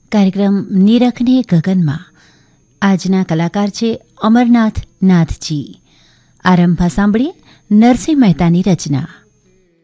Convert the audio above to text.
કાર્યક્રમ નિરખને ગગનમાં આજના કલાકાર છે અમરનાથ નાથજી. આરંભમાં સાંભળીએ નરસિંહ મહેતાની રચના.